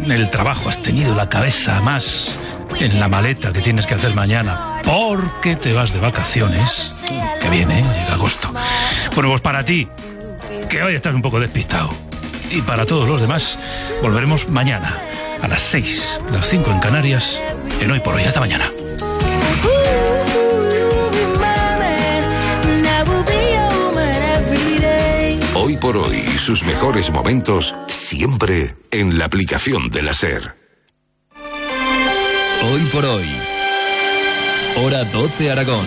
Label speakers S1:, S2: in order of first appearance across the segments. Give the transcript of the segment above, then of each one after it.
S1: en el trabajo has tenido la cabeza más en la maleta que tienes que hacer mañana porque te vas de vacaciones, que viene, llega agosto. Bueno, pues para ti, que hoy estás un poco despistado, y para todos los demás, volveremos mañana a las 6, las 5 en Canarias, en Hoy por Hoy. Hasta mañana.
S2: Hoy por Hoy, sus mejores momentos siempre en la aplicación de la SER.
S3: Hoy por Hoy, hora 12 Aragón.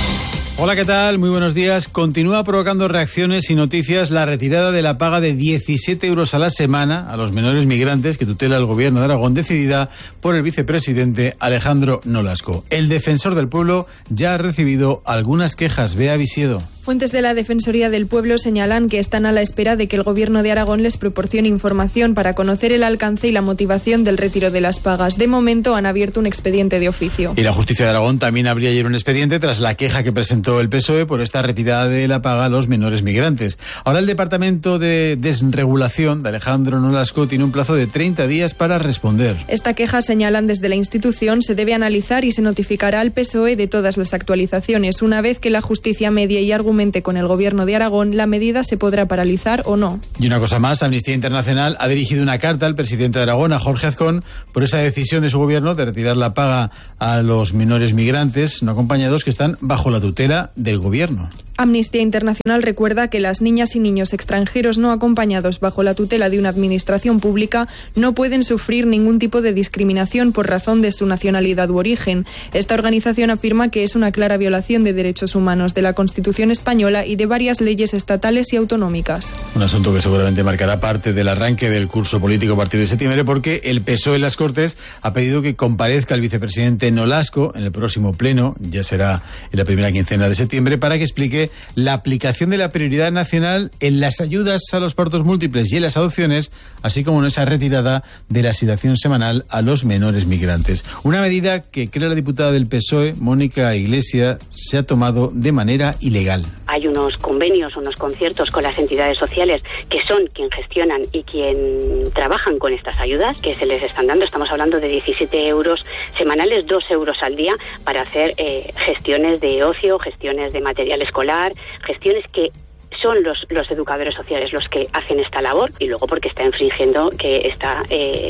S4: Hola, ¿qué tal? Muy buenos días. Continúa provocando reacciones y noticias la retirada de la paga de 17 euros a la semana a los menores migrantes que tutela el Gobierno de Aragón, decidida por el vicepresidente Alejandro Nolasco. El defensor del pueblo ya ha recibido algunas quejas. Bea Visiedo.
S5: Fuentes de la Defensoría del Pueblo señalan que están a la espera de que el Gobierno de Aragón les proporcione información para conocer el alcance y la motivación del retiro de las pagas. De momento han abierto un expediente de oficio.
S4: Y la Justicia de Aragón también abrió ayer un expediente tras la queja que presentó el PSOE por esta retirada de la paga a los menores migrantes. Ahora el Departamento de Desregulación de Alejandro Nolasco tiene un plazo de 30 días para responder.
S5: Esta queja, señalan desde la institución, se debe analizar y se notificará al PSOE de todas las actualizaciones. Una vez que la justicia medie y argumente con el Gobierno de Aragón, la medida se podrá paralizar o no.
S4: Y una cosa más, Amnistía Internacional ha dirigido una carta al presidente de Aragón, a Jorge Azcón, por esa decisión de su gobierno de retirar la paga a los menores migrantes no acompañados que están bajo la tutela del Gobierno.
S5: Amnistía Internacional recuerda que las niñas y niños extranjeros no acompañados bajo la tutela de una administración pública no pueden sufrir ningún tipo de discriminación por razón de su nacionalidad u origen. Esta organización afirma que es una clara violación de derechos humanos, de la Constitución española y de varias leyes estatales y autonómicas.
S4: Un asunto que seguramente marcará parte del arranque del curso político a partir de septiembre, porque el PSOE en las Cortes ha pedido que comparezca el vicepresidente Nolasco en el próximo pleno, ya será en la primera quincena de septiembre, para que explique la aplicación de la prioridad nacional en las ayudas a los partos múltiples y en las adopciones, así como en esa retirada de la asignación semanal a los menores migrantes. Una medida que, cree la diputada del PSOE, Mónica Iglesias, se ha tomado de manera ilegal.
S6: Hay unos convenios, unos conciertos con las entidades sociales que son quien gestionan y quien trabajan con estas ayudas que se les están dando. Estamos hablando de 17 euros semanales, 2 euros al día para hacer gestiones de ocio, gestiones de material escolar, gestiones que son los educadores sociales los que hacen esta labor, y luego porque está infringiendo que está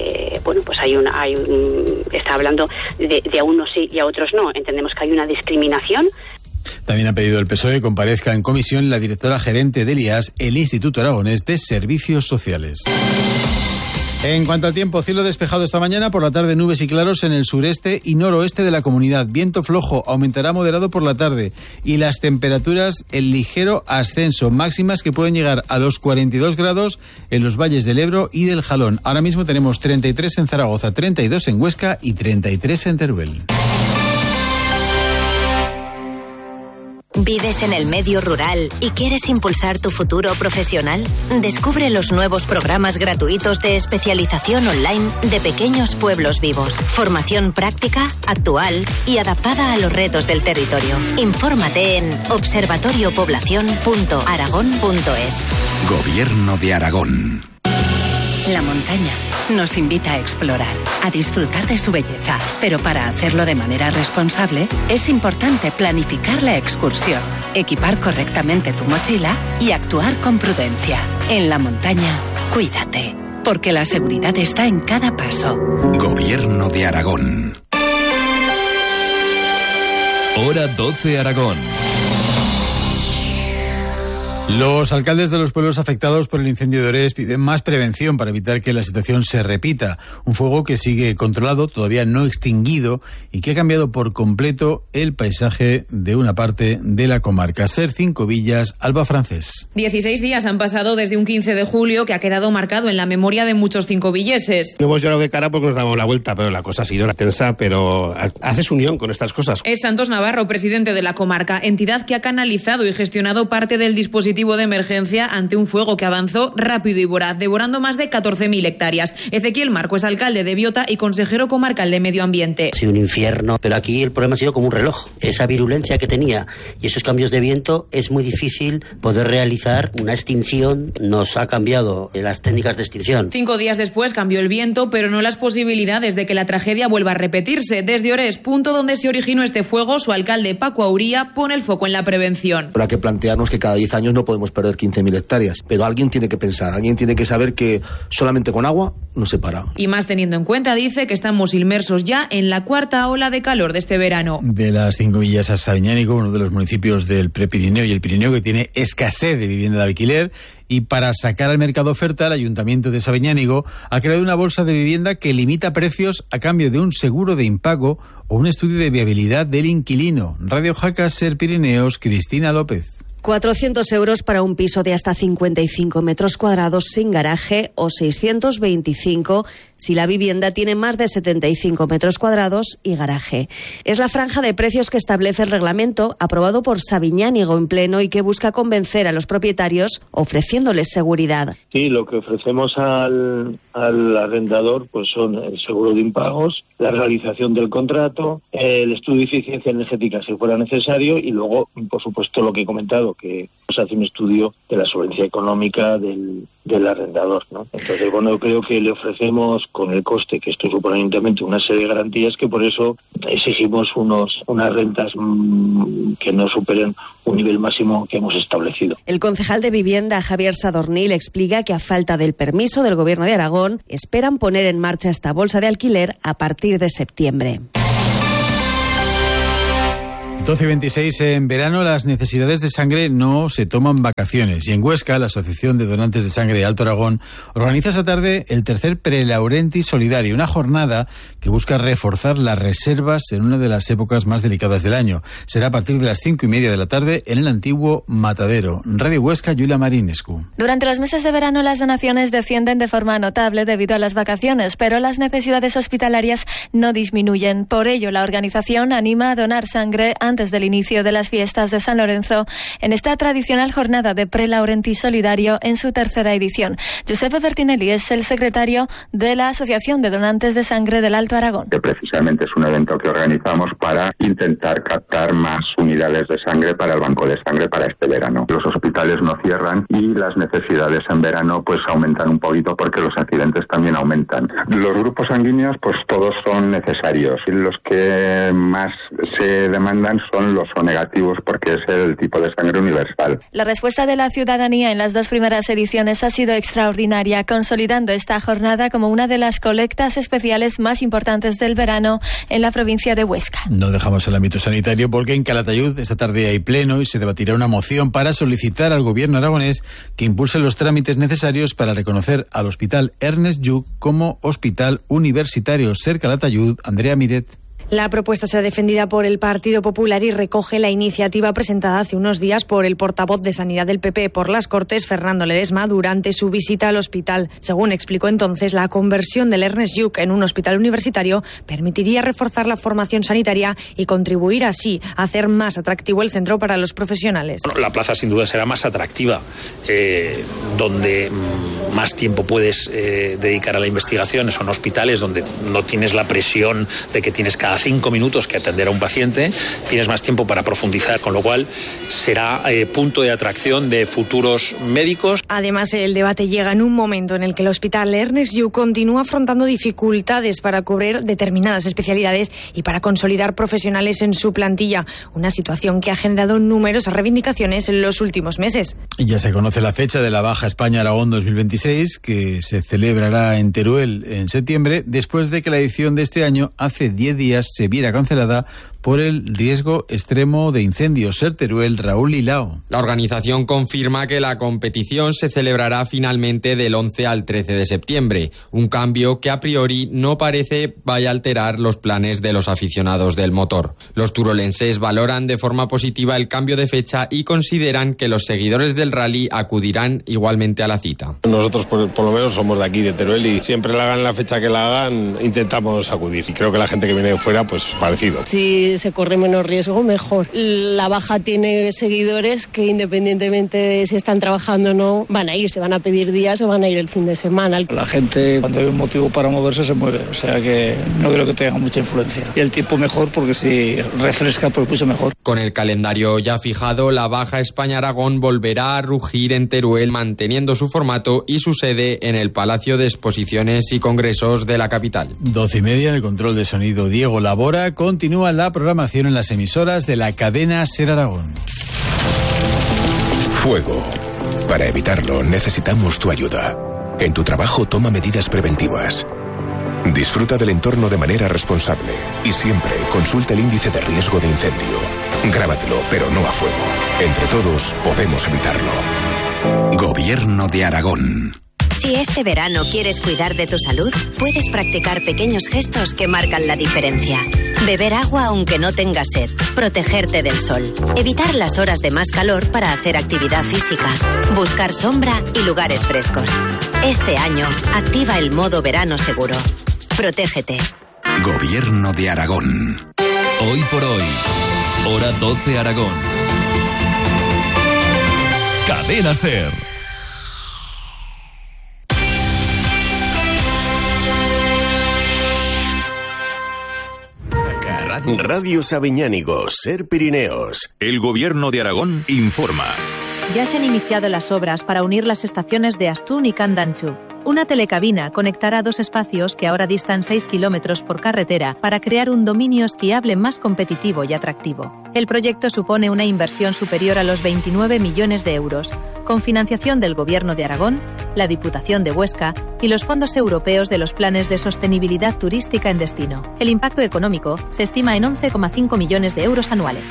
S6: está hablando de a unos sí y a otros no. Entendemos que hay una discriminación.
S4: También ha pedido el PSOE que comparezca en comisión la directora gerente del IAS, el Instituto Aragonés de Servicios Sociales. En cuanto al tiempo, cielo despejado esta mañana, por la tarde nubes y claros en el sureste y noroeste de la comunidad. Viento flojo, aumentará moderado por la tarde y las temperaturas en ligero ascenso, máximas que pueden llegar a los 42 grados en los valles del Ebro y del Jalón. Ahora mismo tenemos 33 en Zaragoza, 32 en Huesca y 33 en Teruel.
S7: ¿Vives en el medio rural y quieres impulsar tu futuro profesional? Descubre los nuevos programas gratuitos de especialización online de Pequeños Pueblos Vivos. Formación práctica, actual y adaptada a los retos del territorio. Infórmate en observatoriopoblacion.aragón.es.
S2: Gobierno de Aragón.
S8: La montaña nos invita a explorar, a disfrutar de su belleza, pero para hacerlo de manera responsable es importante planificar la excursión, equipar correctamente tu mochila y actuar con prudencia. En la montaña, cuídate, porque la seguridad está en cada paso.
S2: Gobierno de Aragón.
S3: Hora 12 Aragón.
S4: Los alcaldes de los pueblos afectados por el incendio de Orés piden más prevención para evitar que la situación se repita. Un fuego que sigue controlado, todavía no extinguido, y que ha cambiado por completo el paisaje de una parte de la comarca. SER 5 Villas, Alba Francés.
S9: 16 días han pasado desde un 15 de julio que ha quedado marcado en la memoria de muchos cincovillases.
S10: No hemos llorado de cara porque nos damos la vuelta, pero la cosa ha sido tensa, pero haces unión con estas cosas.
S9: Es Santos Navarro, presidente de la comarca, entidad que ha canalizado y gestionado parte del dispositivo dispositivo de emergencia ante un fuego que avanzó rápido y voraz, devorando más de 14.000 hectáreas. Ezequiel Marco es alcalde de Biota y consejero comarcal de Medio Ambiente.
S11: Ha sido un infierno, pero aquí el problema ha sido como un reloj. Esa virulencia que tenía y esos cambios de viento es muy difícil poder realizar una extinción. Nos ha cambiado las técnicas de extinción.
S9: 5 días después cambió el viento, pero no las posibilidades de que la tragedia vuelva a repetirse. Desde Orés, punto donde se originó este fuego, su alcalde Paco Auría pone el foco en la prevención.
S12: Habrá que plantearnos que cada 10 años no podemos perder 15.000 hectáreas, pero alguien tiene que pensar, alguien tiene que saber que solamente con agua no se para.
S9: Y más teniendo en cuenta, dice, que estamos inmersos ya en la 4ª ola de calor de este verano.
S4: De las 5 villas a Sabiñánigo, uno de los municipios del Prepirineo y el Pirineo que tiene escasez de vivienda de alquiler, y para sacar al mercado oferta, el Ayuntamiento de Sabiñánigo ha creado una bolsa de vivienda que limita precios a cambio de un seguro de impago o un estudio de viabilidad del inquilino. Radio Jaca, Ser Pirineos, Cristina López.
S13: 400 euros para un piso de hasta 55 metros cuadrados sin garaje o 625 si la vivienda tiene más de 75 metros cuadrados y garaje. Es la franja de precios que establece el reglamento aprobado por Sabiñánigo en pleno y que busca convencer a los propietarios ofreciéndoles seguridad.
S14: Sí, lo que ofrecemos al arrendador pues son el seguro de impagos, la realización del contrato, el estudio de eficiencia energética si fuera necesario y luego, por supuesto, lo que he comentado, que se hace un estudio de la solvencia económica del arrendador, ¿no? Entonces, bueno, yo creo que le ofrecemos con el coste que esto supone evidentemente una serie de garantías que por eso exigimos unas rentas que no superen un nivel máximo que hemos establecido.
S13: El concejal de Vivienda, Javier Sadornil, explica que a falta del permiso del Gobierno de Aragón, esperan poner en marcha esta bolsa de alquiler a partir de septiembre.
S4: 12:26 en verano, las necesidades de sangre no se toman vacaciones. Y en Huesca, la Asociación de Donantes de Sangre de Alto Aragón organiza esta tarde el tercer Prelaurentis Solidario, una jornada que busca reforzar las reservas en una de las épocas más delicadas del año. Será a partir de las 5:30 de la tarde en el antiguo Matadero. Radio Huesca, Yulia Marinescu.
S15: Durante los meses de verano las donaciones descienden de forma notable debido a las vacaciones, pero las necesidades hospitalarias no disminuyen. Por ello, la organización anima a donar sangre antes del inicio de las fiestas de San Lorenzo en esta tradicional jornada de Prelaurentis Solidario en su tercera edición. Giuseppe Bertinelli es el secretario de la Asociación de Donantes de Sangre del Alto Aragón.
S16: Que precisamente es un evento que organizamos para intentar captar más unidades de sangre para el banco de sangre para este verano. Los hospitales no cierran y las necesidades en verano pues aumentan un poquito porque los accidentes también aumentan. Los grupos sanguíneos pues todos son necesarios y los que más se demandan son los O negativos porque es el tipo de sangre universal.
S15: La respuesta de la ciudadanía en las dos primeras ediciones ha sido extraordinaria, consolidando esta jornada como una de las colectas especiales más importantes del verano en la provincia de Huesca.
S4: No dejamos el ámbito sanitario porque en Calatayud esta tarde hay pleno y se debatirá una moción para solicitar al gobierno aragonés que impulse los trámites necesarios para reconocer al Hospital Ernest Lluch como hospital universitario. Ser Calatayud, Andrea Miret.
S17: La propuesta será defendida por el Partido Popular y recoge la iniciativa presentada hace unos días por el portavoz de Sanidad del PP por las Cortes, Fernando Ledesma, durante su visita al hospital. Según explicó entonces, la conversión del Ernest Lluch en un hospital universitario permitiría reforzar la formación sanitaria y contribuir así a hacer más atractivo el centro para los profesionales.
S18: Bueno, la plaza sin duda será más atractiva, donde más tiempo puedes dedicar a la investigación. Son hospitales donde no tienes la presión de que tienes cada 5 minutos que atender a un paciente, tienes más tiempo para profundizar, con lo cual será punto de atracción de futuros médicos.
S17: Además, el debate llega en un momento en el que el Hospital Ernest Lluch continúa afrontando dificultades para cubrir determinadas especialidades y para consolidar profesionales en su plantilla, una situación que ha generado numerosas reivindicaciones en los últimos meses.
S4: Ya se conoce la fecha de la Baja España-Aragón 2026, que se celebrará en Teruel en septiembre, después de que la edición de este año, hace 10 días, se viera cancelada por el riesgo extremo de incendios. Ser Teruel, Raúl Lilao.
S19: La organización confirma que la competición se celebrará finalmente del 11 al 13 de septiembre, un cambio que a priori no parece vaya a alterar los planes de los aficionados del motor. Los turolenses valoran de forma positiva el cambio de fecha y consideran que los seguidores del rally acudirán igualmente a la cita.
S20: Nosotros por lo menos somos de aquí, de Teruel, y siempre la hagan la fecha que la hagan, intentamos acudir. Y creo que la gente que viene de fuera, pues parecido.
S21: Si se corre menos riesgo, mejor. La baja tiene seguidores que independientemente de si están trabajando o no, van a ir, se van a pedir días o van a ir el fin de semana.
S22: La gente, cuando hay un motivo para moverse, se mueve, o sea que no creo que tenga mucha influencia. Y el tiempo mejor, porque si refresca, pues mucho mejor.
S19: Con el calendario ya fijado, la Baja España-Aragón volverá a rugir en Teruel, manteniendo su formato y su sede en el Palacio de Exposiciones y Congresos de la capital.
S4: 12:30, en el control de sonido Diego Labora. Continúa la programación en las emisoras de la cadena SER Aragón.
S2: Fuego. Para evitarlo necesitamos tu ayuda. En tu trabajo toma medidas preventivas. Disfruta del entorno de manera responsable y siempre consulta el índice de riesgo de incendio. Grábatelo, pero no a fuego. Entre todos podemos evitarlo. Gobierno de Aragón.
S7: Si este verano quieres cuidar de tu salud, puedes practicar pequeños gestos que marcan la diferencia. Beber agua aunque no tengas sed, protegerte del sol, evitar las horas de más calor para hacer actividad física, buscar sombra y lugares frescos. Este año, activa el modo verano seguro. Protégete.
S2: Gobierno de Aragón.
S3: Hoy por hoy, hora 12 Aragón. Cadena SER.
S23: Radio Sabiñánigo, SER Pirineos.
S24: El Gobierno de Aragón informa.
S25: Ya se han iniciado las obras para unir las estaciones de Astún y Candanchú. Una telecabina conectará dos espacios que ahora distan 6 kilómetros por carretera para crear un dominio esquiable más competitivo y atractivo. El proyecto supone una inversión superior a los 29 millones de euros, con financiación del Gobierno de Aragón, la Diputación de Huesca y los fondos europeos de los planes de sostenibilidad turística en destino. El impacto económico se estima en 11,5 millones de euros anuales.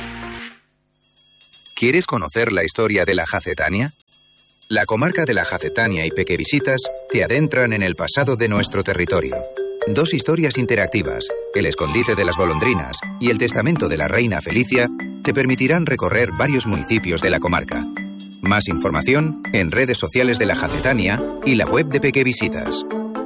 S26: ¿Quieres conocer la historia de la Jacetania? La comarca de la Jacetania y Pequevisitas te adentran en el pasado de nuestro territorio. 2 historias interactivas, el escondite de las golondrinas y el testamento de la reina Felicia, te permitirán recorrer varios municipios de la comarca. Más información en redes sociales de la Jacetania y la web de Pequevisitas.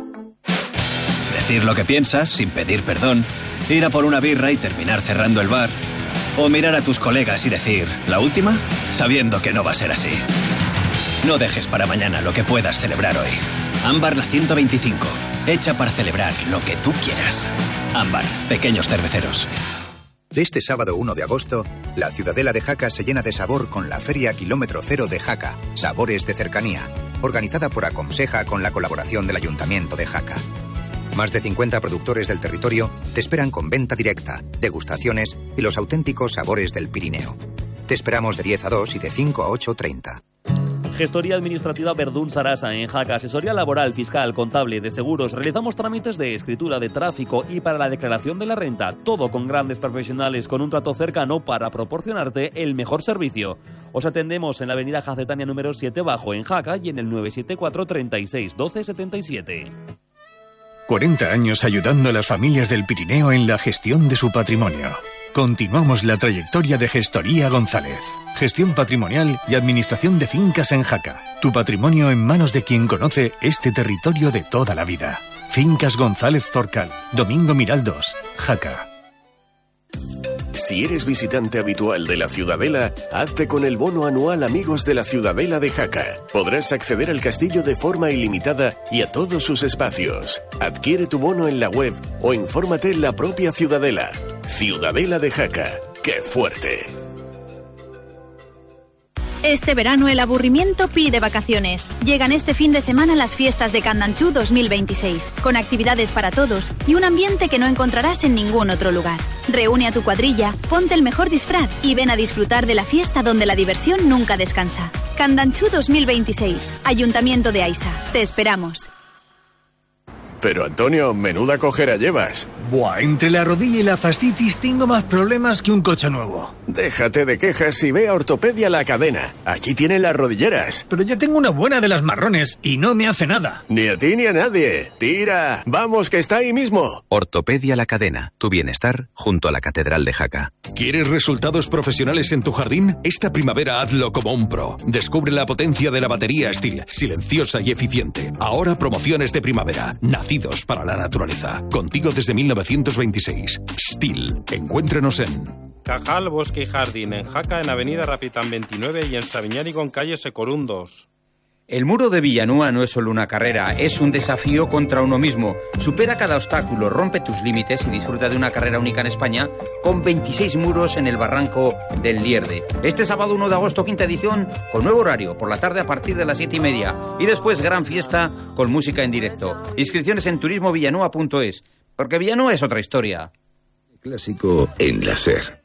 S27: Decir lo que piensas sin pedir perdón, ir a por una birra y terminar cerrando el bar, o mirar a tus colegas y decir, ¿la última?, sabiendo que no va a ser así. No dejes para mañana lo que puedas celebrar hoy. Ámbar la 125, hecha para celebrar lo que tú quieras. Ámbar, pequeños cerveceros.
S26: Este sábado 1 de agosto, la Ciudadela de Jaca se llena de sabor con la Feria Kilómetro Cero de Jaca, Sabores de Cercanía, organizada por Acomseja con la colaboración del Ayuntamiento de Jaca. Más de 50 productores del territorio te esperan con venta directa, degustaciones y los auténticos sabores del Pirineo. Te esperamos de 10 a 2 y de 5 a 8:30.
S28: Gestoría Administrativa Verdún Sarasa en Jaca, asesoría laboral, fiscal, contable, de seguros. Realizamos trámites de escritura de tráfico y para la declaración de la renta. Todo con grandes profesionales, con un trato cercano para proporcionarte el mejor servicio. Os atendemos en la avenida Jacetania número 7 Bajo en Jaca y en el 974 36 12 77.
S29: 40 años ayudando a las familias del Pirineo en la gestión de su patrimonio. Continuamos la trayectoria de Gestoría González. Gestión patrimonial y administración de fincas en Jaca. Tu patrimonio en manos de quien conoce este territorio de toda la vida. Fincas González Zorcal, Domingo Miral 2, Jaca.
S23: Si eres visitante habitual de la Ciudadela, hazte con el bono anual Amigos de la Ciudadela de Jaca. Podrás acceder al castillo de forma ilimitada y a todos sus espacios. Adquiere tu bono en la web o infórmate en la propia Ciudadela. Ciudadela de Jaca. ¡Qué fuerte!
S30: Este verano el aburrimiento pide vacaciones. Llegan este fin de semana las fiestas de Candanchú 2026, con actividades para todos y un ambiente que no encontrarás en ningún otro lugar. Reúne a tu cuadrilla, ponte el mejor disfraz y ven a disfrutar de la fiesta donde la diversión nunca descansa. Candanchú 2026, Ayuntamiento de Aisa. Te esperamos.
S23: Pero Antonio, menuda cojera llevas.
S1: Buah, entre la rodilla y la fascitis tengo más problemas que un coche nuevo.
S23: Déjate de quejas y ve a Ortopedia La Cadena. Allí tienen las rodilleras.
S1: Pero ya tengo una buena de las marrones y no me hace nada.
S23: Ni a ti ni a nadie. Tira, vamos que está ahí mismo.
S26: Ortopedia La Cadena, tu bienestar junto a la Catedral de Jaca.
S5: ¿Quieres resultados profesionales en tu jardín? Esta primavera hazlo como un pro. Descubre la potencia de la batería Stihl, silenciosa y eficiente. Ahora promociones de primavera, nacidos para la naturaleza. Contigo desde 1926. Stihl. Encuéntranos en
S6: Cajal, Bosque y Jardín, en Jaca, en Avenida Rapitán 29 y en Sabiñánigo, en calle Secorún 2.
S8: El Muro de Villanúa no es solo una carrera, es un desafío contra uno mismo. Supera cada obstáculo, rompe tus límites y disfruta de una carrera única en España con 26 muros en el barranco del Lierde. Este sábado 1 de agosto, quinta edición, con nuevo horario, por la tarde a partir de las 7:30. Y después gran fiesta con música en directo. Inscripciones en turismovillanúa.es, porque Villanúa es otra historia.
S2: Clásico en la SER.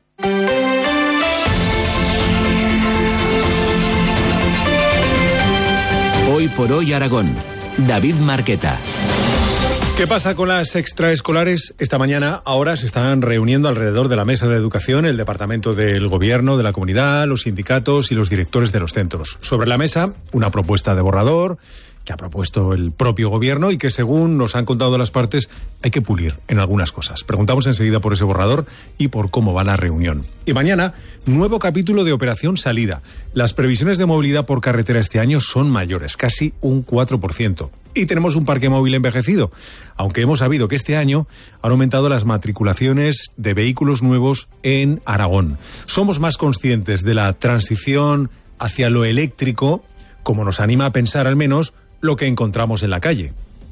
S3: Hoy por hoy Aragón. David Marqueta.
S4: ¿Qué pasa con las extraescolares? Esta mañana, ahora se están reuniendo alrededor de la mesa de educación el departamento del gobierno, de la comunidad, los sindicatos y los directores de los centros. Sobre la mesa, una propuesta de borrador que ha propuesto el propio gobierno y que, según nos han contado las partes, hay que pulir en algunas cosas. Preguntamos enseguida por ese borrador y por cómo va la reunión. Y mañana, nuevo capítulo de Operación Salida. Las previsiones de movilidad por carretera este año son mayores, casi un 4%. Y tenemos un parque móvil envejecido, aunque hemos sabido que este año han aumentado las matriculaciones de vehículos nuevos en Aragón. Somos más conscientes de la transición hacia lo eléctrico, como nos anima a pensar al menos lo que encontramos en la calle.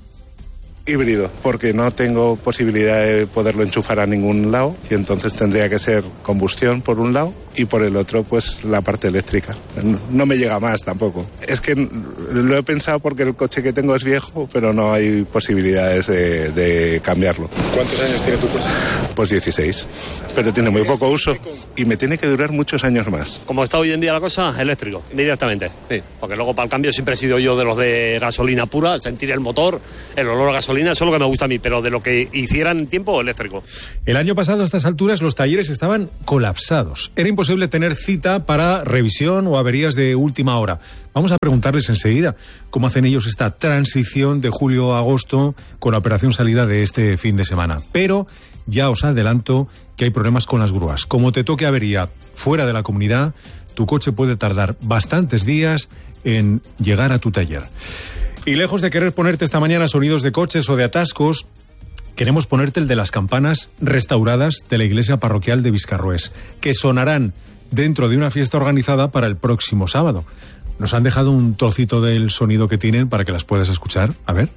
S9: Híbrido, porque no tengo posibilidad de poderlo enchufar a ningún lado y entonces tendría que ser combustión por un lado y por el otro pues la parte eléctrica. No me llega más tampoco. Es que lo he pensado porque el coche que tengo es viejo, pero no hay posibilidades de cambiarlo.
S20: ¿Cuántos años tiene tu coche?
S9: Pues 16, pero tiene muy poco uso y me tiene que durar muchos años más.
S10: Como está hoy en día la cosa, eléctrico, directamente. Sí, porque luego para el cambio siempre he sido yo de los de gasolina pura, sentir el motor, el olor a gasolina. Eso es lo que me gusta a mí, pero de lo que hicieran en tiempo eléctrico.
S4: El año pasado a estas alturas los talleres estaban colapsados. Era imposible tener cita para revisión o averías de última hora. Vamos a preguntarles enseguida cómo hacen ellos esta transición de julio a agosto con la operación salida de este fin de semana. Pero ya os adelanto que hay problemas con las grúas. Como te toque avería fuera de la comunidad, tu coche puede tardar bastantes días en llegar a tu taller. Y lejos de querer ponerte esta mañana sonidos de coches o de atascos, queremos ponerte el de las campanas restauradas de la iglesia parroquial de Viscarrués, que sonarán dentro de una fiesta organizada para el próximo sábado. Nos han dejado un trocito del sonido que tienen para que las puedas escuchar. A ver.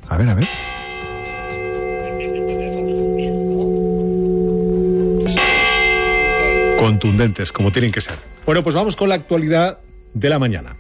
S4: Contundentes, como tienen que ser. Bueno, pues vamos con la actualidad de la mañana.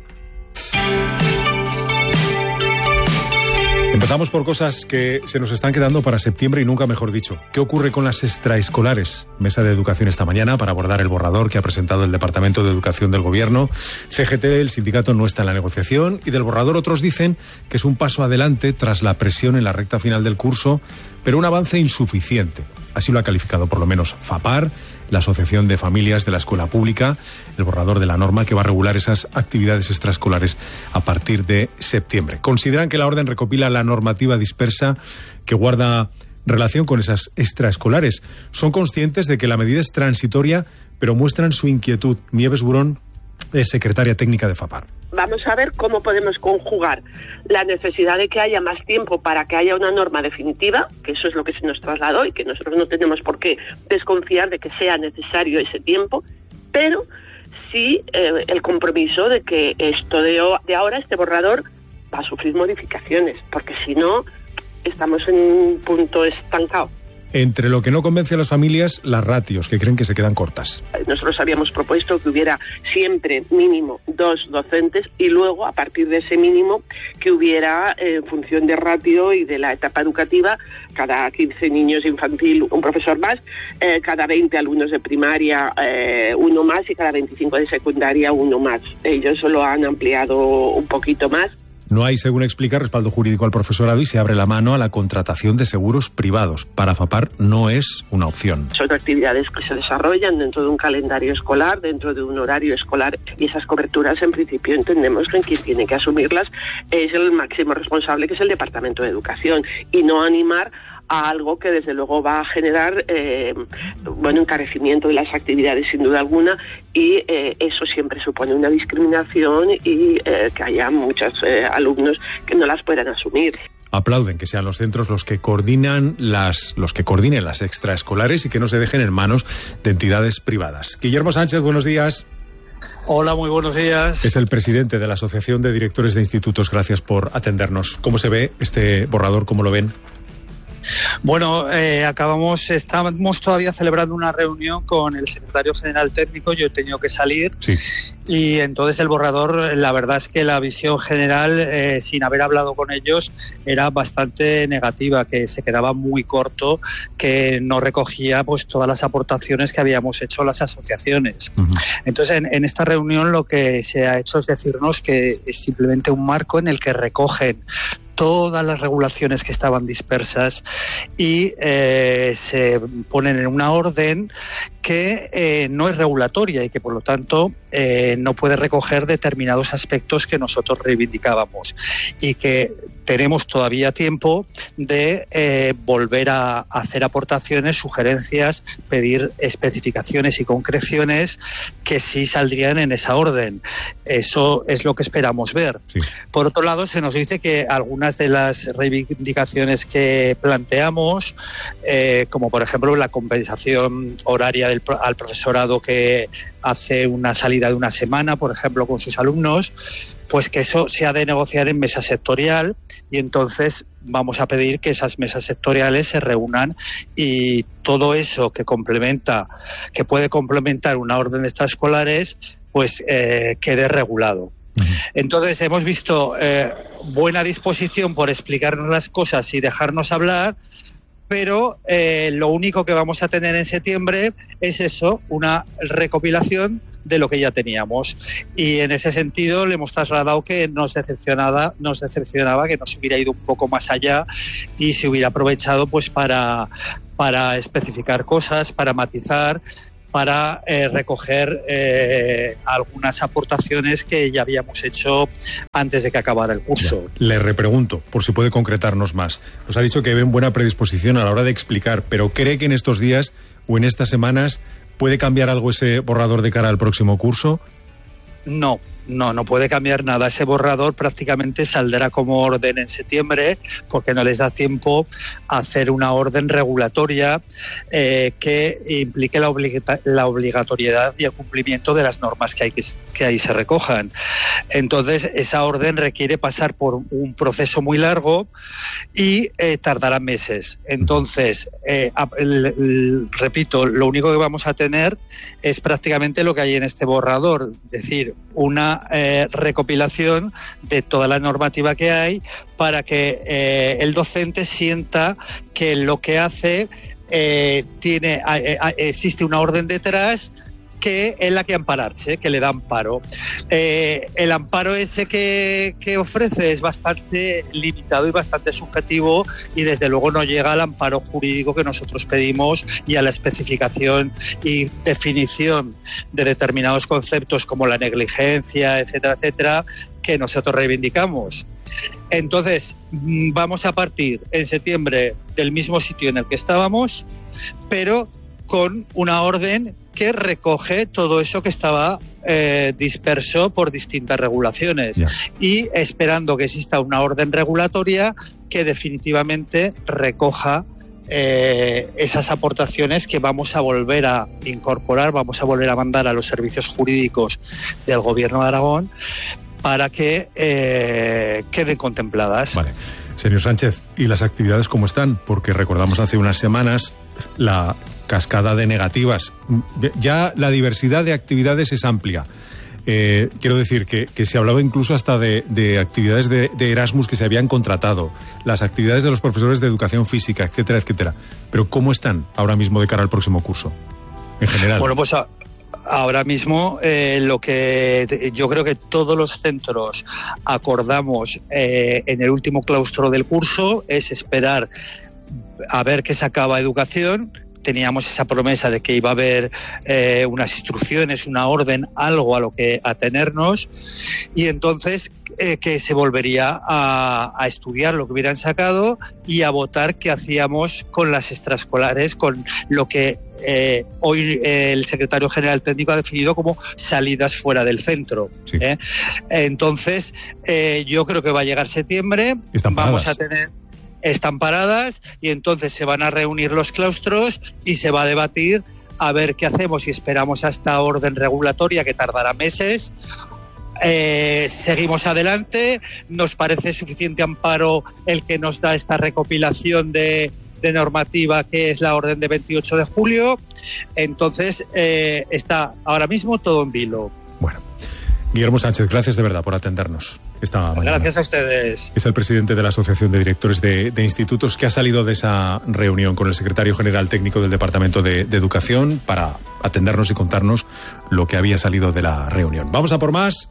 S4: Empezamos por cosas que se nos están quedando para septiembre y nunca mejor dicho. ¿Qué ocurre con las extraescolares? Mesa de Educación esta mañana para abordar el borrador que ha presentado el Departamento de Educación del Gobierno. CGT, el sindicato, no está en la negociación y del borrador otros dicen que es un paso adelante tras la presión en la recta final del curso, pero un avance insuficiente. Así lo ha calificado por lo menos FAPAR, la Asociación de Familias de la Escuela Pública, el borrador de la norma que va a regular esas actividades extraescolares a partir de septiembre. Consideran que la orden recopila la normativa dispersa que guarda relación con esas extraescolares. Son conscientes de que la medida es transitoria, pero muestran su inquietud. Nieves Burón es secretaria técnica de FAPAR.
S11: Vamos a ver cómo podemos conjugar la necesidad de que haya más tiempo para que haya una norma definitiva, que eso es lo que se nos trasladó y que nosotros no tenemos por qué desconfiar de que sea necesario ese tiempo, pero sí el compromiso de que esto de ahora, este borrador, va a sufrir modificaciones, porque si no, estamos en un punto estancado.
S4: Entre lo que no convence a las familias, las ratios, que creen que se quedan cortas.
S11: Nosotros habíamos propuesto que hubiera siempre mínimo 2 docentes y luego, a partir de ese mínimo, que hubiera, en función de ratio y de la etapa educativa, cada 15 niños infantil un profesor más, cada 20 alumnos de primaria uno más y cada 25 de secundaria uno más. Ellos lo han ampliado un poquito más.
S12: No hay, según explica, respaldo jurídico al profesorado y se abre la mano a la contratación de seguros privados. Para FAPAR no es una opción.
S11: Son actividades que se desarrollan dentro de un calendario escolar, dentro de un horario escolar, y esas coberturas en principio entendemos que quien tiene que asumirlas es el máximo responsable, que es el Departamento de Educación, y no animar a algo que desde luego va a generar encarecimiento de las actividades sin duda alguna, y eso siempre supone una discriminación y que haya muchos alumnos que no las puedan asumir.
S12: Aplauden que sean los centros los que coordinen las extraescolares y que no se dejen en manos de entidades privadas. Guillermo Sánchez, buenos días.
S13: Hola, muy buenos días.
S12: Es el presidente de la Asociación de Directores de Institutos. Gracias por atendernos. ¿Cómo se ve este borrador? ¿Cómo lo ven?
S13: Bueno, estamos todavía celebrando una reunión con el secretario general técnico. Yo he tenido que salir.
S12: Sí.
S13: Y entonces el borrador, la verdad es que la visión general, sin haber hablado con ellos, era bastante negativa, que se quedaba muy corto, que no recogía pues todas las aportaciones que habíamos hecho las asociaciones. Uh-huh. Entonces en esta reunión lo que se ha hecho es decirnos que es simplemente un marco en el que recogen todas las regulaciones que estaban dispersas y se ponen en una orden que no es regulatoria y que por lo tanto no puede recoger determinados aspectos que nosotros reivindicábamos, y que tenemos todavía tiempo de volver a hacer aportaciones, sugerencias, pedir especificaciones y concreciones que sí saldrían en esa orden. Eso es lo que esperamos ver. Sí. Por otro lado, se nos dice que algunas de las reivindicaciones que planteamos, como por ejemplo la compensación horaria al profesorado que hace una salida de una semana, por ejemplo, con sus alumnos, pues que eso se ha de negociar en mesa sectorial, y entonces vamos a pedir que esas mesas sectoriales se reúnan y todo eso que puede complementar una orden extraescolares, pues quede regulado. Entonces hemos visto buena disposición por explicarnos las cosas y dejarnos hablar, pero lo único que vamos a tener en septiembre es eso, una recopilación de lo que ya teníamos, y en ese sentido le hemos trasladado que nos decepcionaba que no se hubiera ido un poco más allá y se hubiera aprovechado pues para especificar cosas, para matizar, para recoger algunas aportaciones que ya habíamos hecho antes de que acabara el curso.
S12: Ya. Le repregunto, por si puede concretarnos más. Nos ha dicho que ven buena predisposición a la hora de explicar, pero ¿cree que en estos días o en estas semanas puede cambiar algo ese borrador de cara al próximo curso?
S13: No puede cambiar nada. Ese borrador prácticamente saldrá como orden en septiembre, porque no les da tiempo a hacer una orden regulatoria que implique la obligatoriedad y el cumplimiento de las normas que ahí se recojan. Entonces, esa orden requiere pasar por un proceso muy largo y tardará meses. Entonces, repito, lo único que vamos a tener es prácticamente lo que hay en este borrador, es decir, una recopilación de toda la normativa que hay para que el docente sienta que lo que hace existe una orden detrás que es la que ampararse, que le da amparo. El amparo ese que ofrece es bastante limitado y bastante subjetivo, y desde luego no llega al amparo jurídico que nosotros pedimos y a la especificación y definición de determinados conceptos como la negligencia, etcétera, etcétera, que nosotros reivindicamos. Entonces, vamos a partir en septiembre del mismo sitio en el que estábamos, pero con una orden que recoge todo eso que estaba disperso por distintas regulaciones, y esperando que exista una orden regulatoria que definitivamente recoja esas aportaciones que vamos a volver a incorporar, vamos a volver a mandar a los servicios jurídicos del Gobierno de Aragón para que queden contempladas.
S12: Vale. Señor Sánchez, ¿y las actividades cómo están? Porque recordamos hace unas semanas la cascada de negativas. Ya la diversidad de actividades es amplia. Quiero decir que se hablaba incluso hasta de actividades de Erasmus que se habían contratado, las actividades de los profesores de educación física, etcétera, etcétera. Pero ¿cómo están ahora mismo de cara al próximo curso, en general?
S13: Bueno, pues Ahora mismo lo que yo creo que todos los centros acordamos en el último claustro del curso es esperar a ver qué se acaba educación. Teníamos esa promesa de que iba a haber unas instrucciones, una orden, algo a lo que atenernos, y entonces que se volvería a estudiar lo que hubieran sacado y a votar qué hacíamos con las extraescolares, con lo que hoy el secretario general técnico ha definido como salidas fuera del centro. Sí. Entonces, yo creo que va a llegar septiembre, vamos a tener... Están paradas y entonces se van a reunir los claustros y se va a debatir a ver qué hacemos, si esperamos a esta orden regulatoria que tardará meses. Seguimos adelante, nos parece suficiente amparo el que nos da esta recopilación de normativa que es la orden de 28 de julio. Entonces está ahora mismo todo en vilo.
S12: Bueno, Guillermo Sánchez, gracias de verdad por atendernos esta mañana.
S13: Gracias a ustedes.
S12: Es el presidente de la Asociación de Directores de Institutos, que ha salido de esa reunión con el secretario general técnico del Departamento de Educación para atendernos y contarnos lo que había salido de la reunión. Vamos a por más.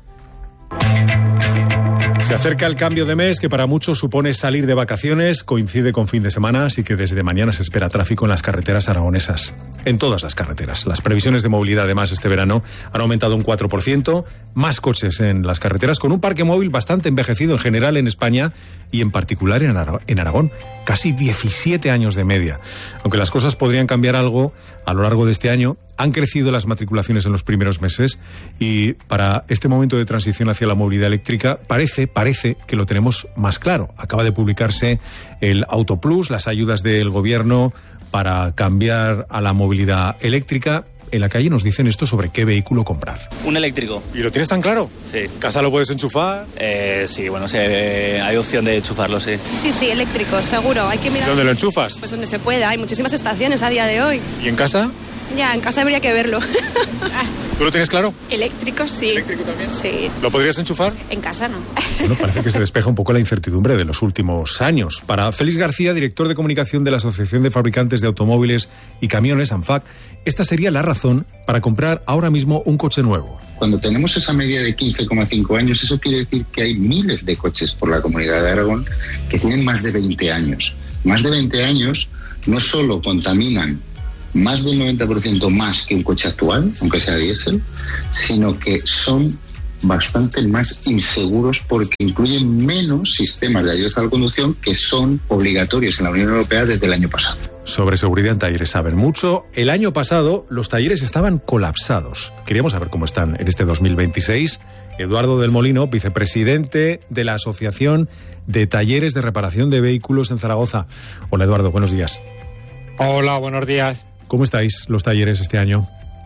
S12: Se acerca el cambio de mes, que para muchos supone salir de vacaciones, coincide con fin de semana, así que desde mañana se espera tráfico en las carreteras aragonesas. En todas las carreteras. Las previsiones de movilidad, además, este verano han aumentado un 4%, más coches en las carreteras, con un parque móvil bastante envejecido en general en España y en particular en Aragón. Casi 17 años de media. Aunque las cosas podrían cambiar algo a lo largo de este año, han crecido las matriculaciones en los primeros meses y para este momento de transición hacia la movilidad eléctrica parece que lo tenemos más claro. Acaba de publicarse el Autoplus, las ayudas del gobierno para cambiar a la movilidad eléctrica. En la calle nos dicen esto sobre qué vehículo comprar.
S7: Un eléctrico.
S20: ¿Y lo tienes tan claro?
S7: Sí.
S20: ¿Casa lo puedes enchufar?
S7: Sí, bueno, sí, hay opción de enchufarlo, sí.
S14: Sí, eléctrico, seguro. Hay que mirar.
S20: ¿Dónde lo enchufas?
S14: Pues donde se pueda. Hay muchísimas estaciones a día de hoy.
S20: ¿Y en casa?
S14: Ya, en casa habría que verlo.
S20: ¿Tú lo tienes claro?
S14: Eléctrico, sí.
S20: ¿Eléctrico también?
S14: Sí.
S20: ¿Lo podrías enchufar?
S14: En casa no.
S12: Bueno, parece que se despeja un poco la incertidumbre de los últimos años. Para Félix García, director de comunicación de la Asociación de Fabricantes de Automóviles y Camiones, ANFAC, esta sería la razón para comprar ahora mismo un coche nuevo.
S15: Cuando tenemos esa media de 15,5 años, eso quiere decir que hay miles de coches por la Comunidad de Aragón que tienen más de 20 años. Más de 20 años no solo contaminan más del 90% más que un coche actual, aunque sea diésel, sino que son bastante más inseguros porque incluyen menos sistemas de ayuda a la conducción que son obligatorios en la Unión Europea desde el año pasado.
S12: Sobre seguridad en talleres saben mucho. El año pasado los talleres estaban colapsados. Queríamos saber cómo están en este 2026. Eduardo del Molino, vicepresidente de la Asociación de Talleres de Reparación de Vehículos en Zaragoza. Hola Eduardo, buenos días.
S16: Hola, buenos días.
S12: ¿Cómo estáis los talleres este año?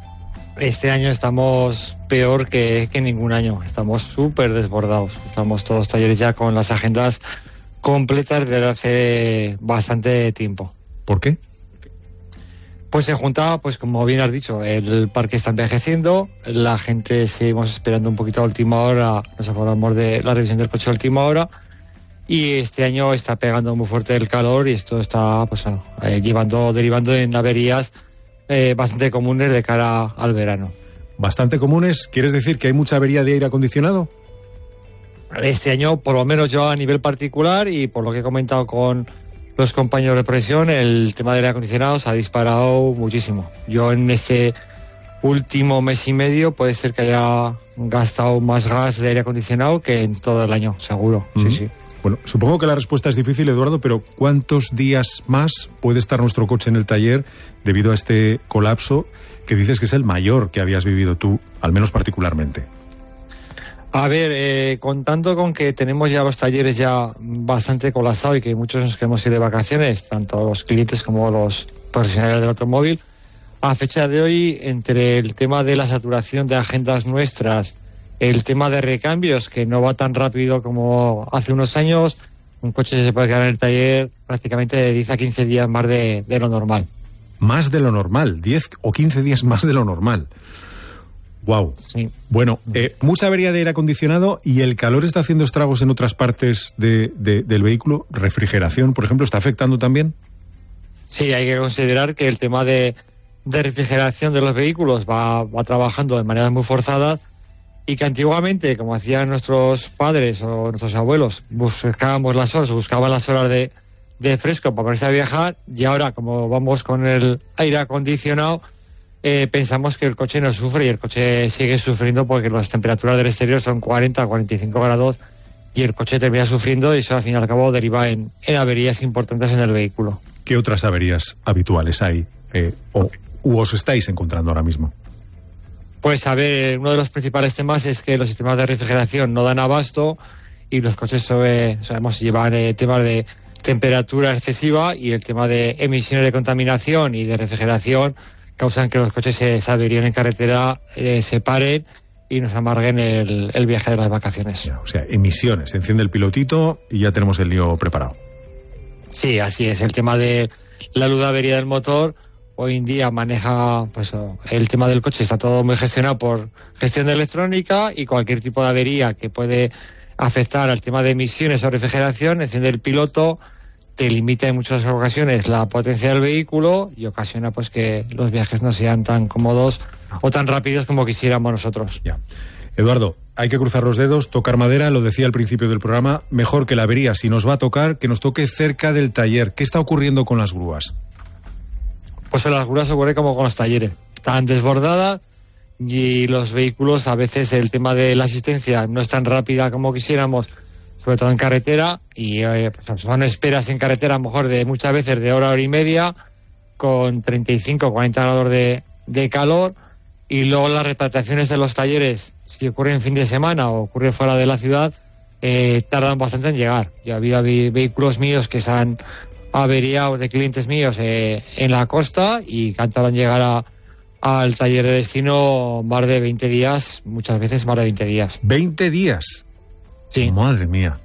S16: Este año estamos peor que ningún año. Estamos súper desbordados. Estamos todos talleres ya con las agendas completas desde hace bastante tiempo.
S12: ¿Por qué?
S16: Pues se juntaba, pues como bien has dicho, el parque está envejeciendo, la gente seguimos esperando un poquito a última hora, nos acordamos de la revisión del coche a última hora, y este año está pegando muy fuerte el calor y esto está pues derivando en averías bastante comunes de cara al verano.
S12: ¿Bastante comunes? ¿Quieres decir que hay mucha avería de aire acondicionado?
S16: Este año, por lo menos yo a nivel particular y por lo que he comentado con los compañeros de profesión, el tema del aire acondicionado se ha disparado muchísimo. Yo en este último mes y medio puede ser que haya gastado más gas de aire acondicionado que en todo el año, seguro. Sí, sí.
S12: Bueno, supongo que la respuesta es difícil, Eduardo, pero ¿cuántos días más puede estar nuestro coche en el taller debido a este colapso que dices que es el mayor que habías vivido tú, al menos particularmente?
S16: A ver, contando con que tenemos ya los talleres ya bastante colapsados y que muchos nos queremos ir de vacaciones, tanto los clientes como los profesionales del automóvil, a fecha de hoy, entre el tema de la saturación de agendas nuestras, el tema de recambios, que no va tan rápido como hace unos años, un coche se puede quedar en el taller prácticamente de 10 a 15 días más de lo normal.
S12: Más de lo normal, 10 o 15 días más de lo normal. Wow.
S16: Sí.
S12: Bueno, mucha avería de aire acondicionado y el calor está haciendo estragos en otras partes del vehículo. Refrigeración, por ejemplo, ¿está afectando también?
S16: Sí, hay que considerar que el tema de de refrigeración de los vehículos va trabajando de manera muy forzada, y que antiguamente, como hacían nuestros padres o nuestros abuelos, buscaban las horas de fresco para ponerse a viajar, y ahora, como vamos con el aire acondicionado, pensamos que el coche no sufre, y el coche sigue sufriendo porque las temperaturas del exterior son 40 a 45 grados y el coche termina sufriendo, y eso al fin y al cabo deriva en averías importantes en el vehículo.
S12: ¿Qué otras averías habituales hay o os estáis encontrando ahora mismo?
S16: Pues a ver, uno de los principales temas es que los sistemas de refrigeración no dan abasto, y los coches llevan temas de temperatura excesiva, y el tema de emisiones de contaminación y de refrigeración causan que los coches se averíen en carretera, se paren y nos amarguen el viaje de las vacaciones.
S12: O sea, emisiones, se enciende el pilotito y ya tenemos el lío preparado.
S16: Sí, así es. El tema de la luz de avería del motor, hoy en día maneja, pues el tema del coche está todo muy gestionado por gestión electrónica, y cualquier tipo de avería que puede afectar al tema de emisiones o refrigeración, enciende el piloto, te limita en muchas ocasiones la potencia del vehículo y ocasiona pues que los viajes no sean tan cómodos o tan rápidos como quisiéramos nosotros.
S12: Ya. Eduardo, hay que cruzar los dedos, tocar madera, lo decía al principio del programa, mejor que la avería, si nos va a tocar, que nos toque cerca del taller. ¿Qué está ocurriendo con las grúas?
S16: Pues en las grúas ocurre como con los talleres, están desbordadas, y los vehículos, a veces el tema de la asistencia no es tan rápida como quisiéramos, sobre todo en carretera, y pues son esperas en carretera a lo mejor de muchas veces de hora y media, con 35 o 40 grados de calor, y luego las repatriaciones de los talleres, si ocurre en fin de semana o ocurre fuera de la ciudad, tardan bastante en llegar. Ya ha habido vehículos míos que se han averiado, de clientes míos, en la costa, y que han tardado en llegar al taller de destino más de 20 días, muchas veces más de 20 días.
S12: ¿20 días?
S16: Sí.
S12: Madre mía.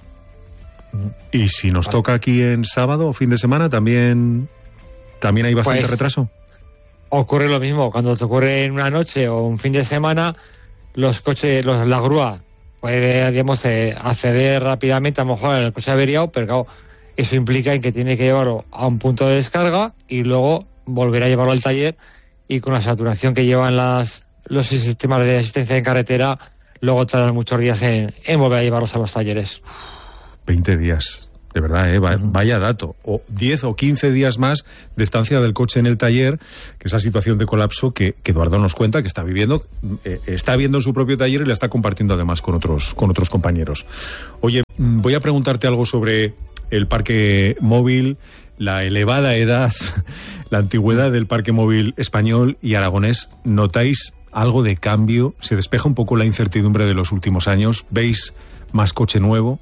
S12: ¿Y si nos toca aquí en sábado o fin de semana, también hay bastante retraso?
S16: Ocurre lo mismo. Cuando te ocurre en una noche o un fin de semana, los coches, la grúa puede, digamos, acceder rápidamente a lo mejor al coche averiado, pero claro, eso implica en que tiene que llevarlo a un punto de descarga y luego volver a llevarlo al taller, y con la saturación que llevan los sistemas de asistencia en carretera, luego tardan muchos días en volver a llevarlos a los talleres.
S12: 20 días, de verdad, vaya dato. O 10 o 15 días más de estancia del coche en el taller, que esa situación de colapso que Eduardo nos cuenta que está viviendo, está viendo en su propio taller y la está compartiendo además con otros compañeros. Oye, voy a preguntarte algo sobre el parque móvil, la elevada edad, la antigüedad del parque móvil español y aragonés. ¿Notáis algo de cambio? ¿Se despeja un poco la incertidumbre de los últimos años? ¿Veis más coche nuevo?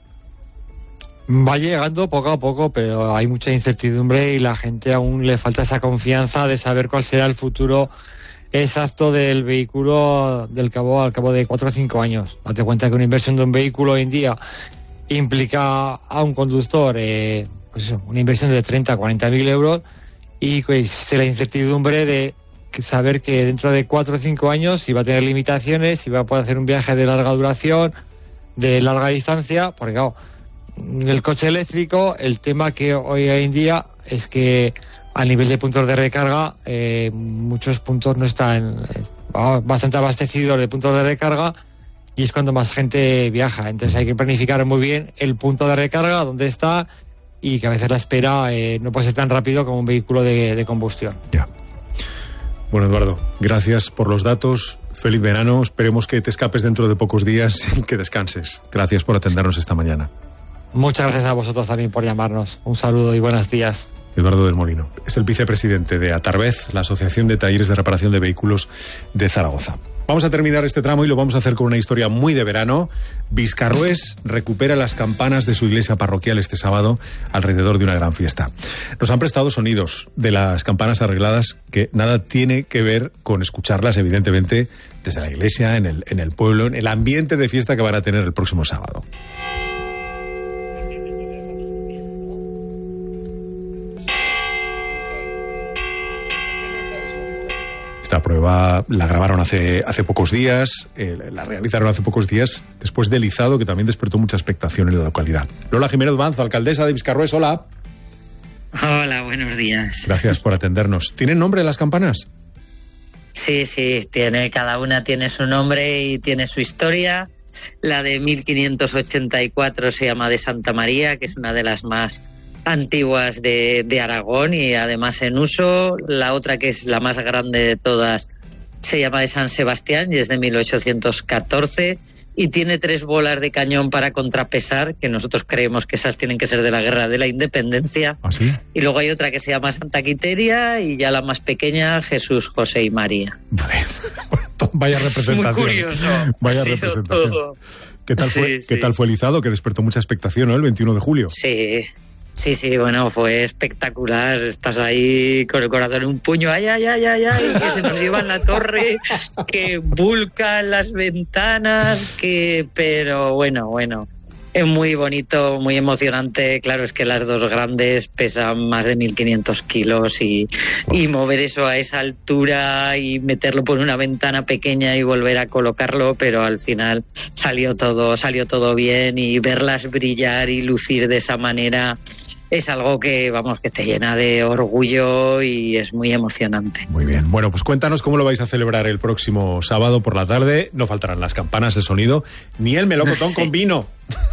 S16: Va llegando poco a poco, pero hay mucha incertidumbre y la gente aún le falta esa confianza de saber cuál será el futuro exacto del vehículo al cabo de 4 o 5 años. Date cuenta que una inversión de un vehículo hoy en día implica a un conductor una inversión de 30 a 40.000 euros, y pues la incertidumbre de saber que dentro de 4 o 5 años si va a tener limitaciones, si va a poder hacer un viaje de larga duración, de larga distancia, porque claro, el coche eléctrico, el tema que hoy en día es que a nivel de puntos de recarga, muchos puntos no están bastante abastecidos de puntos de recarga, y es cuando más gente viaja. Entonces hay que planificar muy bien el punto de recarga, dónde está, y que a veces la espera no puede ser tan rápido como un vehículo de combustión.
S12: Ya. Bueno, Eduardo, gracias por los datos. Feliz verano. Esperemos que te escapes dentro de pocos días y que descanses. Gracias por atendernos esta mañana.
S16: Muchas gracias a vosotros también por llamarnos. Un saludo y buenos días.
S12: Eduardo del Molino es el vicepresidente de Atarbez, la Asociación de Talleres de Reparación de Vehículos de Zaragoza. Vamos a terminar este tramo y lo vamos a hacer con una historia muy de verano. Viscarrués recupera las campanas de su iglesia parroquial este sábado alrededor de una gran fiesta. Nos han prestado sonidos de las campanas arregladas que nada tiene que ver con escucharlas, evidentemente, desde la iglesia, en el pueblo, en el ambiente de fiesta que van a tener el próximo sábado. Esta prueba la grabaron hace pocos días, la realizaron hace pocos días, después del izado, que también despertó mucha expectación en la localidad. Lola Jiménez Banzo, alcaldesa de Viscarrués, hola.
S17: Hola, buenos días.
S12: Gracias por atendernos. ¿Tienen nombre las campanas?
S17: Sí, cada una tiene su nombre y tiene su historia. La de 1584 se llama de Santa María, que es una de las más antiguas de Aragón y además en uso. La otra, que es la más grande de todas, se llama de San Sebastián y es de 1814. Y tiene 3 bolas de cañón para contrapesar, que nosotros creemos que esas tienen que ser de la Guerra de la Independencia.
S12: ¿Ah, sí?
S17: Y luego hay otra que se llama Santa Quiteria y ya la más pequeña, Jesús, José y María.
S12: Vale. Vaya representación.
S17: Muy curioso.
S12: Vaya
S17: ha sido
S12: representación.
S17: todo.
S12: ¿Qué tal fue el izado? Que despertó mucha expectación, ¿no? El 21 de julio.
S17: Sí, bueno, fue espectacular. Estás ahí con el corazón en un puño, ay, que se nos lleva en la torre, que vulcan las ventanas, pero bueno, es muy bonito, muy emocionante. Claro, es que las dos grandes pesan más de 1.500 kilos y mover eso a esa altura y meterlo por una ventana pequeña y volver a colocarlo, pero al final salió todo bien, y verlas brillar y lucir de esa manera es algo que te llena de orgullo y es muy emocionante.
S12: Muy bien. Bueno, pues cuéntanos cómo lo vais a celebrar el próximo sábado por la tarde. No faltarán las campanas, el sonido, ni el melocotón con vino.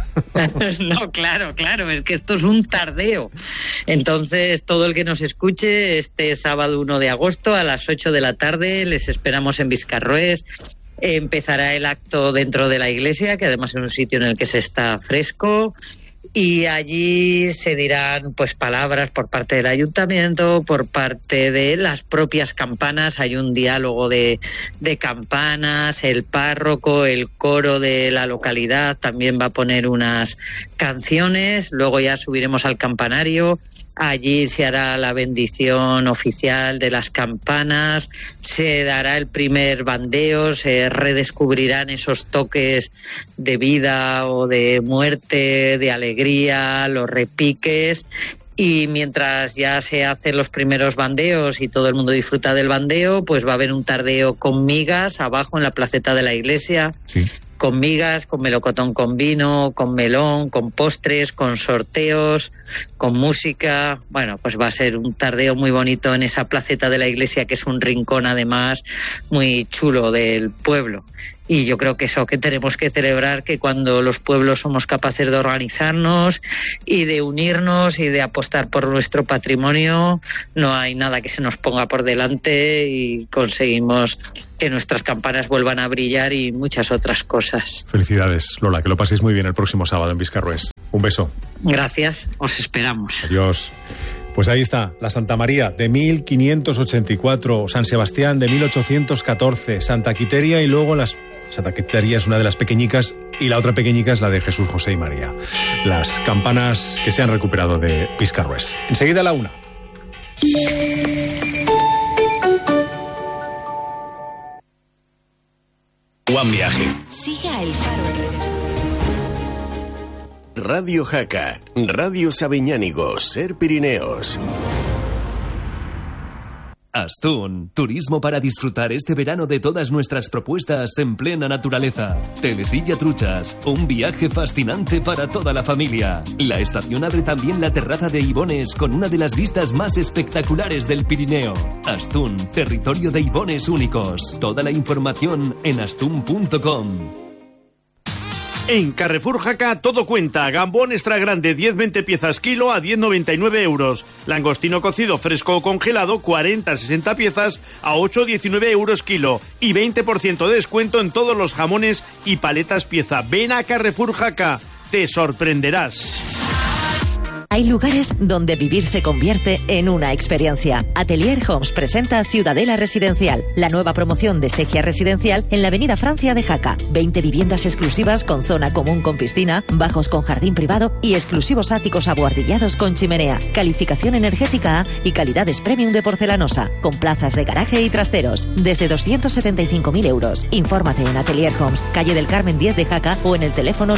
S17: No, claro, es que esto es un tardeo. Entonces, todo el que nos escuche este sábado 1 de agosto a las 8 de la tarde, les esperamos en Viscarroés. Empezará el acto dentro de la iglesia, que además es un sitio en el que se está fresco. Y allí se dirán palabras por parte del ayuntamiento, por parte de las propias campanas. Hay un diálogo de campanas, el párroco, el coro de la localidad también va a poner unas canciones. Luego ya subiremos al campanario. Allí se hará la bendición oficial de las campanas, se dará el primer bandeo, se redescubrirán esos toques de vida o de muerte, de alegría, los repiques. Y mientras ya se hacen los primeros bandeos y todo el mundo disfruta del bandeo, pues va a haber un tardeo con migas abajo en la placeta de la iglesia. Sí. Con migas, con melocotón con vino, con melón, con postres, con sorteos, con música. Bueno, pues va a ser un tardeo muy bonito en esa placeta de la iglesia, que es un rincón además muy chulo del pueblo. Y yo creo que eso que tenemos que celebrar, que cuando los pueblos somos capaces de organizarnos y de unirnos y de apostar por nuestro patrimonio, no hay nada que se nos ponga por delante y conseguimos que nuestras campanas vuelvan a brillar y muchas otras cosas.
S12: Felicidades, Lola, que lo paséis muy bien el próximo sábado en Viscarroés. Un beso.
S17: Gracias, os esperamos.
S12: Adiós. Pues ahí está, la Santa María de 1584, San Sebastián de 1814, Santa Quiteria y luego Santa Quiteria es una de las pequeñicas y la otra pequeñica es la de Jesús, José y María. Las campanas que se han recuperado de Viscarroés. Enseguida la 1.
S23: One Viaje.
S18: Siga el Faro en redes.
S23: Radio Jaca, Radio Sabiñánigo, Ser Pirineos.
S3: Astún, turismo para disfrutar este verano de todas nuestras propuestas en plena naturaleza. Telesilla Truchas, un viaje fascinante para toda la familia. La estación abre también la terraza de Ibones con una de las vistas más espectaculares del Pirineo. Astún, territorio de Ibones únicos. Toda la información en astún.com.
S19: En Carrefour Jaca todo cuenta. Gambón extra grande 10-20 piezas kilo a 10,99 euros. Langostino cocido fresco o congelado 40-60 piezas a 8,19 euros kilo. Y 20% de descuento en todos los jamones y paletas pieza. Ven a Carrefour Jaca. Te sorprenderás.
S21: Hay lugares donde vivir se convierte en una experiencia. Atelier Homes presenta Ciudadela Residencial, la nueva promoción de Sequia Residencial en la avenida Francia de Jaca. 20 viviendas exclusivas con zona común con piscina, bajos con jardín privado y exclusivos áticos abuhardillados con chimenea. Calificación energética A y calidades premium de porcelanosa, con plazas de garaje y trasteros. Desde 275.000 euros. Infórmate en Atelier Homes, calle del Carmen 10 de Jaca o en el teléfono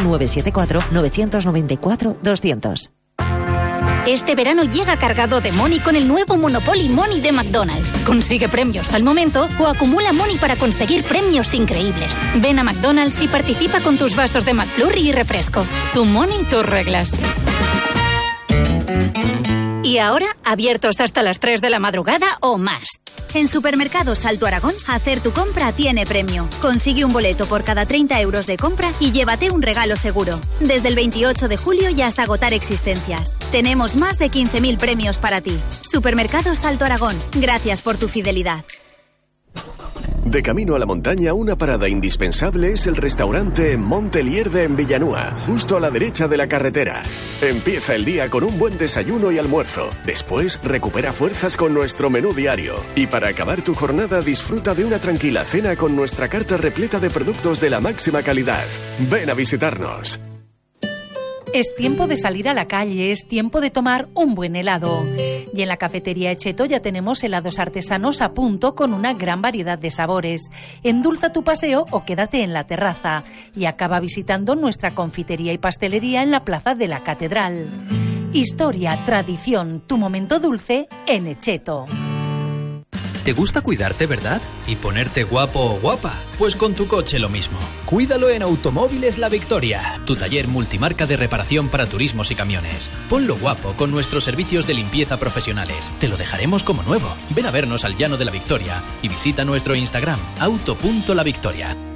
S21: 974-994-200.
S30: Este verano llega cargado de Money con el nuevo Monopoly Money de McDonald's. Consigue premios al momento o acumula Money para conseguir premios increíbles. Ven a McDonald's y participa con tus vasos de McFlurry y refresco. Tu Money, tus reglas.
S1: Y ahora, abiertos hasta las 3 de la madrugada o más.
S30: En Supermercados Alto Aragón, hacer tu compra tiene premio. Consigue un boleto por cada 30 euros de compra y llévate un regalo seguro. Desde el 28 de julio y hasta agotar existencias. Tenemos más de 15.000 premios para ti. Supermercados Alto Aragón, gracias por tu fidelidad.
S23: De camino a la montaña, una parada indispensable es el restaurante Montelierde en Villanúa, justo a la derecha de la carretera. Empieza el día con un buen desayuno y almuerzo. Después, recupera fuerzas con nuestro menú diario. Y para acabar tu jornada, disfruta de una tranquila cena con nuestra carta repleta de productos de la máxima calidad. Ven a visitarnos.
S5: Es tiempo de salir a la calle, es tiempo de tomar un buen helado. Y en la cafetería Echeto ya tenemos helados artesanos a punto con una gran variedad de sabores. Endulza tu paseo o quédate en la terraza. Y acaba visitando nuestra confitería y pastelería en la Plaza de la Catedral. Historia, tradición, tu momento dulce en Echeto.
S6: ¿Te gusta cuidarte, verdad? ¿Y ponerte guapo o guapa? Pues con tu coche lo mismo. Cuídalo en Automóviles La Victoria, tu taller multimarca de reparación para turismos y camiones. Ponlo guapo con nuestros servicios de limpieza profesionales. Te lo dejaremos como nuevo. Ven a vernos al Llano de la Victoria y visita nuestro Instagram, auto.lavictoria.